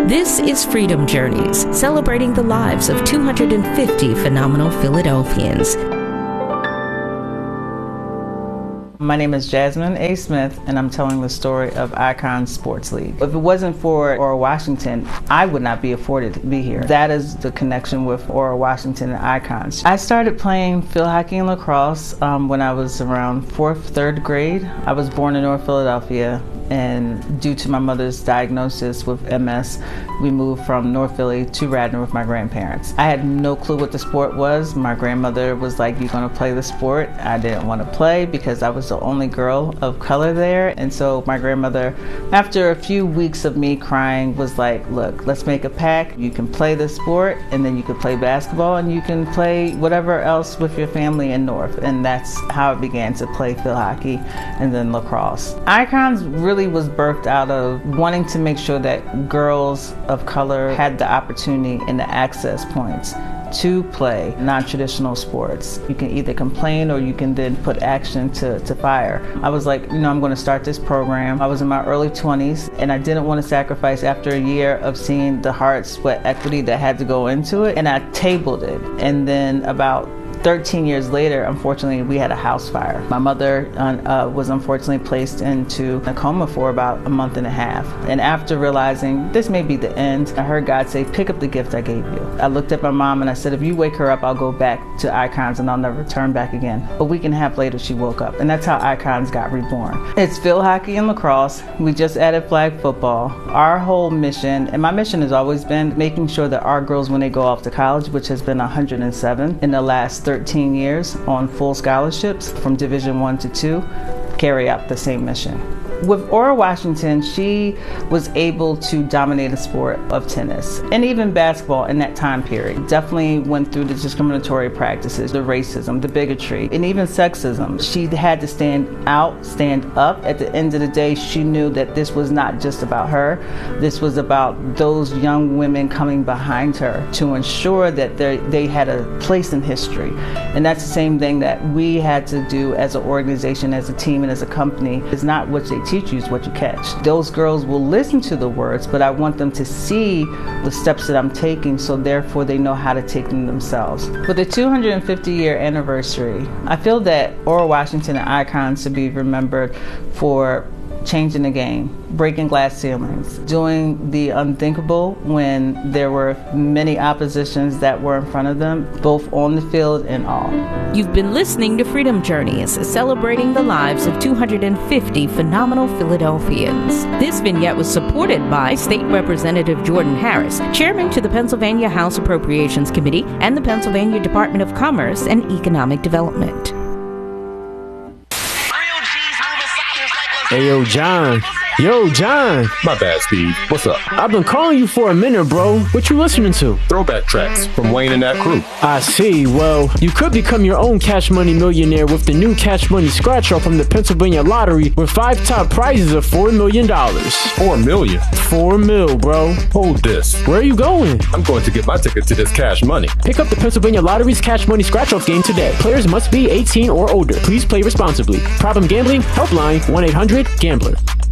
This is Freedom Journeys, celebrating the lives of 250 phenomenal Philadelphians. My name is Jasmine A. Smith, and I'm telling the story of Icons Sports League. If it wasn't for Oral Washington, I would not be afforded to be here. That is the connection with Oral Washington and Icons. I started playing field hockey and lacrosse when I was around 3rd grade. I was born in North Philadelphia, and due to my mother's diagnosis with MS, we moved from North Philly to Radnor with my grandparents. I had no clue what the sport was. My grandmother was like, "You're gonna play the sport." I didn't want to play because I was the only girl of color there. And so my grandmother, after a few weeks of me crying, was like, "Look, let's make a pact. You can play the sport, and then you can play basketball, and you can play whatever else with your family in North." And that's how I began to play field hockey and then lacrosse. Icons really was birthed out of wanting to make sure that girls of color had the opportunity and the access points to play non-traditional sports. You can either complain or you can then put action to fire. I was like, I'm going to start this program. I was in my early 20s, and I didn't want to sacrifice after a year of seeing the hard sweat equity that had to go into it, and I tabled it. And then about 13 years later, unfortunately, we had a house fire. My mother was unfortunately placed into a coma for about a month and a half. And after realizing this may be the end, I heard God say, "Pick up the gift I gave you." I looked at my mom and I said, "If you wake her up, I'll go back to Icons and I'll never turn back again." A week and a half later, she woke up. And that's how Icons got reborn. It's field hockey and lacrosse. We just added flag football. Our whole mission, and my mission has always been making sure that our girls, when they go off to college, which has been 107 in the last 13 years on full scholarships from Division I to II, carry out the same mission. With Oral Washington, she was able to dominate the sport of tennis and even basketball in that time period. Definitely went through the discriminatory practices, the racism, the bigotry, and even sexism. She had to stand out, stand up. At the end of the day, she knew that this was not just about her. This was about those young women coming behind her to ensure that they had a place in history. And that's the same thing that we had to do as an organization, as a team, and as a company. It's not what they teach you, is what you catch. Those girls will listen to the words, but I want them to see the steps that I'm taking, so therefore they know how to take them themselves. For the 250-year anniversary, I feel that Oral Washington and Icons should be remembered for changing the game, breaking glass ceilings, doing the unthinkable when there were many oppositions that were in front of them, both on the field and off. You've been listening to Freedom Journeys, celebrating the lives of 250 phenomenal Philadelphians. This vignette was supported by State Representative Jordan Harris, Chairman to the Pennsylvania House Appropriations Committee and the Pennsylvania Department of Commerce and Economic Development. Hey, yo, John. Yo, John. My bad, Steve. What's up? I've been calling you for a minute, bro. What you listening to? Throwback tracks from Wayne and that crew. I see. Well, you could become your own Cash Money millionaire with the new Cash Money scratch off from the Pennsylvania Lottery with 5 top prizes of $4 million. $4 million? $4 mil, bro. Hold this. Where are you going? I'm going to get my ticket to this Cash Money. Pick up the Pennsylvania Lottery's Cash Money scratch off game today. Players must be 18 or older. Please play responsibly. Problem gambling? Helpline 1-800-GAMBLER.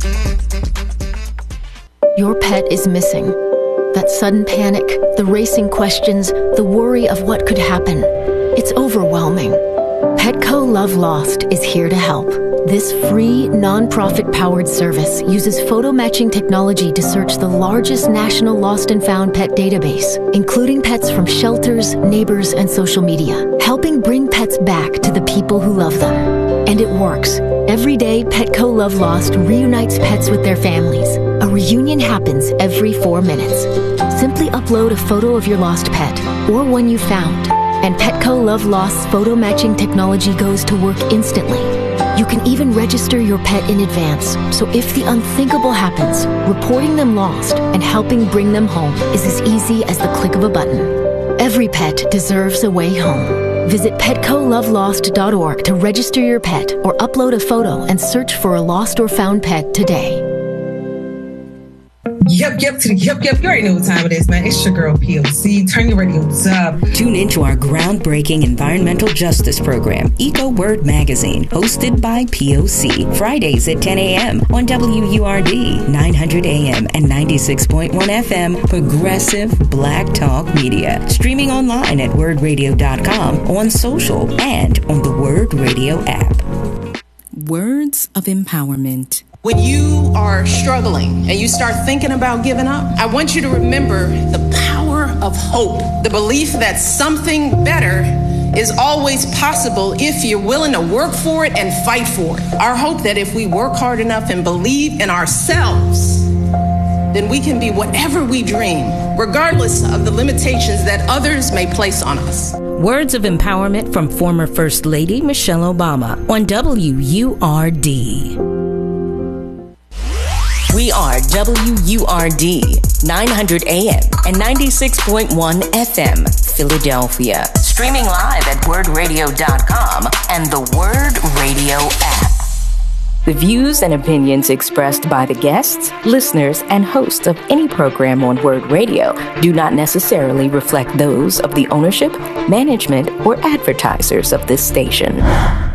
Your pet is missing. That sudden panic, the racing questions, the worry of what could happen. It's overwhelming. Petco Love Lost is here to help. This free, non-profit-powered service uses photo matching technology to search the largest national lost and found pet database, including pets from shelters, neighbors, and social media, helping bring pets back to the people who love them. And it works. Every day, Petco Love Lost reunites pets with their families. A reunion happens every 4 minutes. Simply upload a photo of your lost pet or one you found, and Petco Love Lost's photo matching technology goes to work instantly. You can even register your pet in advance, so if the unthinkable happens, reporting them lost and helping bring them home is as easy as the click of a button. Every pet deserves a way home. Visit PetcoLoveLost.org to register your pet or upload a photo and search for a lost or found pet today. Yep, to the yep. You already know what time it is, man. It's your girl, POC. Turn your radios up. Tune into our groundbreaking environmental justice program, Eco Word Magazine, hosted by POC. Fridays at 10 a.m. on WURD, 900 a.m. and 96.1 FM, Progressive Black Talk Media. Streaming online at wordradio.com, on social, and on the Word Radio app. Words of empowerment. When you are struggling and you start thinking about giving up, I want you to remember the power of hope, the belief that something better is always possible if you're willing to work for it and fight for it. Our hope that if we work hard enough and believe in ourselves, then we can be whatever we dream, regardless of the limitations that others may place on us. Words of empowerment from former First Lady Michelle Obama on WURD. We are WURD, 900 AM and 96.1 FM, Philadelphia. Streaming live at wordradio.com and the Word Radio app. The views and opinions expressed by the guests, listeners, and hosts of any program on Word Radio do not necessarily reflect those of the ownership, management, or advertisers of this station.